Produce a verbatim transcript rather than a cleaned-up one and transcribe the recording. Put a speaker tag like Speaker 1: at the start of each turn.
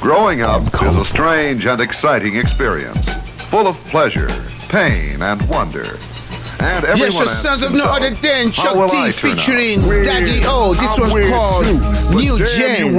Speaker 1: Growing up is a strange and exciting experience, full of pleasure, pain, and wonder. And everyone
Speaker 2: Yes, the
Speaker 1: asks
Speaker 2: sons of no
Speaker 1: himself,
Speaker 2: other than
Speaker 1: how
Speaker 2: Chuck
Speaker 1: will
Speaker 2: T
Speaker 1: I turn out?
Speaker 2: featuring Daddy O. This
Speaker 3: I'm
Speaker 2: one's
Speaker 3: weird
Speaker 2: called
Speaker 3: too, but
Speaker 2: New
Speaker 3: damn,
Speaker 2: Gen.
Speaker 3: you